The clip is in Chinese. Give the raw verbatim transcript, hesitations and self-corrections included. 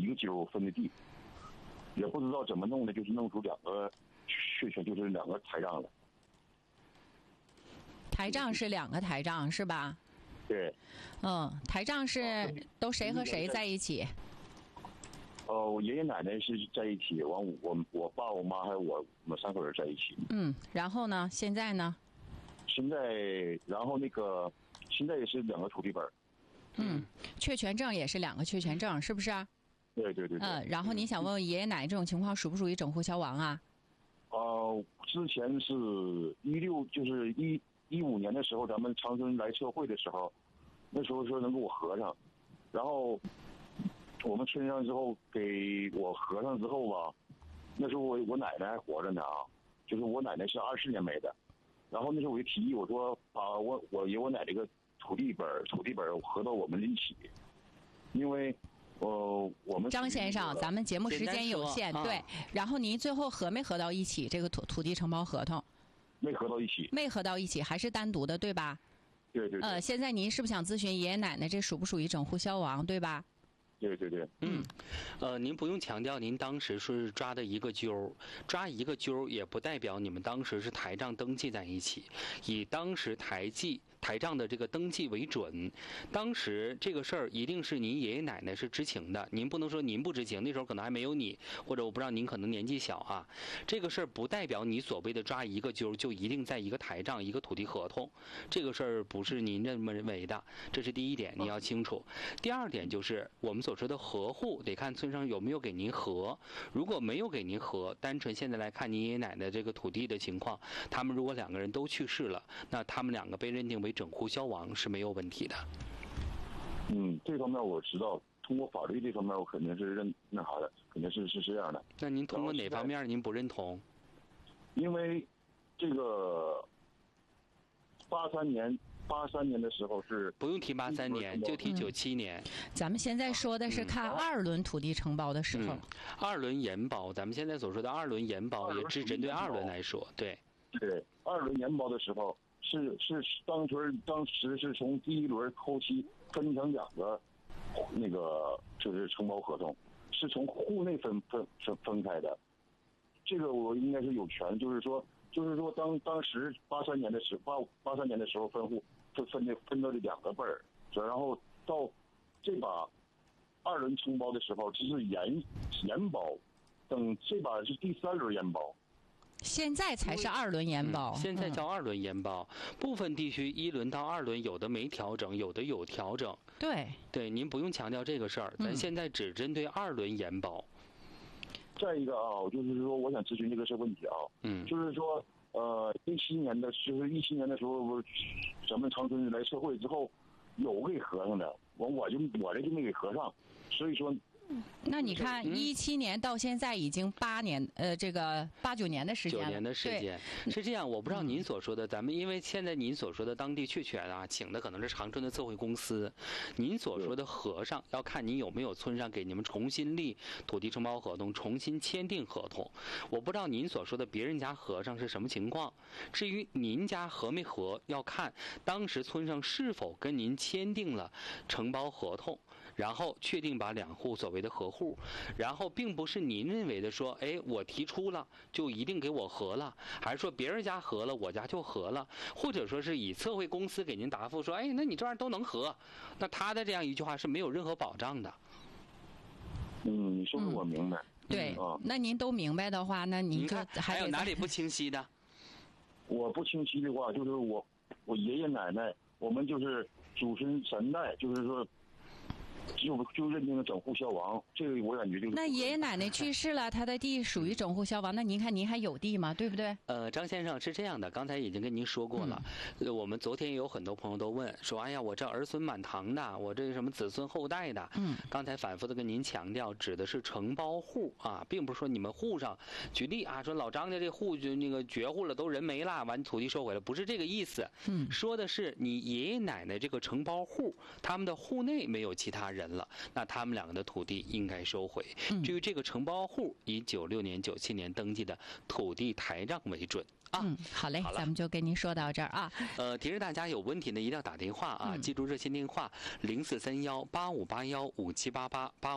个揪分的地，也不知道怎么弄的，就是弄出两个确权，就是两个台账了。 台账是两个台账是吧？ 对。 嗯，台账是都谁和谁在一起？ 呃，我爷爷奶奶是在一起，完我我爸我妈还有我我们三口人在一起。 嗯，然后呢？现在呢？ 现在，然后那个现在也是两个土地本。 嗯，确权证也是两个确权证，是不是啊？ 对对对对。 嗯，然后你想问问爷爷奶奶这种情况属不属于整户消亡啊？ 呃，之前是一六，就是一一五年的时候，咱们长春来测绘的时候，那时候说能给我合上，然后我们村上之后给我合上之后吧，那时候我我奶奶还活着呢啊，就是我奶奶是二四年没的，然后那时候我就提议我说把我我爷我奶这个土地本土地本合到我们一起，因为。呃，我们张先生，咱们节目时间有限，对。啊、然后您最后合没合到一起？这个土土地承包合同没合到一起， 没合到一起，还是单独的，对吧？ 对对对。 呃，现在您是不是想咨询爷爷奶奶这属不属于整户消亡，对吧？ 对对对。 嗯，呃，您不用强调您当时是抓的一个揪，抓一个揪也不代表你们当时是台账登记在一起，以当时台记。台账的这个登记为准，当时这个事儿一定是您爷爷奶奶是知情的，您不能说您不知情，那时候可能还没有你，或者我不知道您可能年纪小啊。这个事儿不代表你所谓的抓一个揪就一定在一个台账一个土地合同，这个事儿不是您这么认为的，这是第一点你要清楚。第二点就是我们所说的合户得看村上有没有给您合，如果没有给您合，单纯现在来看您爷爷奶奶这个土地的情况，他们如果两个人都去世了，那他们两个被认定为整户消亡是没有问题的。 嗯，这方面我知道，通过法律这方面我肯定是认那啥的，肯定是是这样的。 那您通过哪方面您不认同？ 因为这个八三年八三年的时候是不用提八三年，就提九七年。 嗯、咱们现在说的是看二轮土地承包的时候。 嗯、二轮延保，咱们现在所说的二轮延保也只针对二轮来说，对。 对，二轮延保的时候。是是当时当时是从第一轮后期分成两个，那个就是承包合同，是从户内分分分分开的。这个我应该是有权，就是说就是说当当时八三年的时八八三年的时候分户分分的分到这两个辈儿，然后到这把二轮承包的时候，就是延延保，等这把是第三轮延保。 现在才是二轮延保、 嗯，现在叫二轮延保、嗯。部分地区一轮到二轮有的没调整，有的有调整。 对对，您不用强调这个事儿，咱现在只针对二轮延保。 再一个啊，就是说我想咨询这个是问题啊， 嗯， 就是说呃一七年的，就是一七年的时候，我咱们长春来社会之后有给合上的，我我就我这就没给合上，所以说。 那你看，一七年到现在已经八年，呃，这个八九年的时间了。 九年的时间是这样，我不知道您所说的，咱们因为现在您所说的当地确权啊，请的可能是长春的测绘公司，您所说的合上要看您有没有村上给你们重新立土地承包合同，重新签订合同。我不知道您所说的别人家合上是什么情况。至于您家合没合，要看当时村上是否跟您签订了承包合同，然后确定把两户所谓的合户，然后并不是您认为的说，哎，我提出了就一定给我合了，还是说别人家合了我家就合了，或者说是以测绘公司给您答复说，哎，那你这玩意儿都能合，那他的这样一句话是没有任何保障的。 嗯，你说的我明白。 嗯、对、 嗯， 那您都明白的话，那您就还有哪里不清晰的？ 我不清晰的话，就是我我爷爷奶奶，我们就是祖孙三代，就是说。就就认定了整户消亡，这个我感觉就是。 那爷爷奶奶去世了，他的地属于整户消亡，那您看您还有地吗？对不对？ 呃，张先生是这样的，刚才已经跟您说过了。嗯、我们昨天有很多朋友都问说，哎呀，我这儿孙满堂的，我这什么子孙后代的。 嗯。 刚才反复的跟您强调，指的是承包户啊，并不是说你们户上，举例啊，说老张家这户就那个绝户了，都人没了，完土地收回了，不是这个意思。 嗯。 说的是你爷爷奶奶这个承包户，他们的户内没有其他人了，那他们两个的土地应该收回。 嗯、 至于这个承包户，以九六年、九七年登记的土地台账为准啊。 嗯，好嘞，好咱们就跟您说到这儿啊。 呃，提示大家有问题呢，一定要打电话啊， 嗯、 记住热线电话零四三幺八五八幺五七八八八。